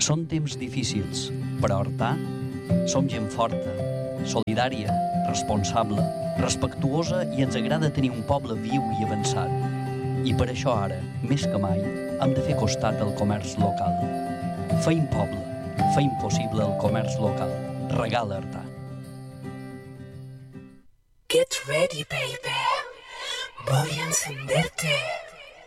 Són temps difícils, però Artà som gent forta, solidària, responsable, respectuosa i ens agrada tenir un poble viu i avançat. I per això ara, més que mai, hem de fer costat al comerç local. Feim poble, feim possible el comerç local. Regala Artà. Get ready, baby. Voy a encenderte.